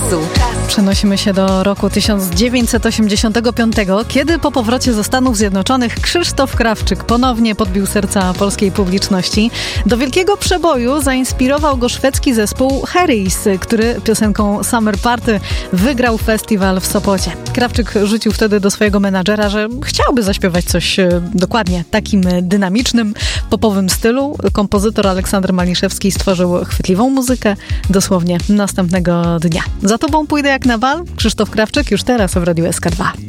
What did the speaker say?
czasu. Przenosimy się do roku 1985, kiedy po powrocie ze Stanów Zjednoczonych Krzysztof Krawczyk ponownie podbił serca polskiej publiczności. Do wielkiego przeboju zainspirował go szwedzki zespół Harrys, który piosenką Summer Party wygrał festiwal w Sopocie. Krawczyk rzucił wtedy do swojego menadżera, że chciałby zaśpiewać coś dokładnie takim dynamicznym, popowym stylu. Kompozytor Aleksander Maliszewski stworzył chwytliwą muzykę dosłownie następnego dnia. Za tobą pójdę jak na bal. Krzysztof Krawczyk już teraz w Radiu SK2.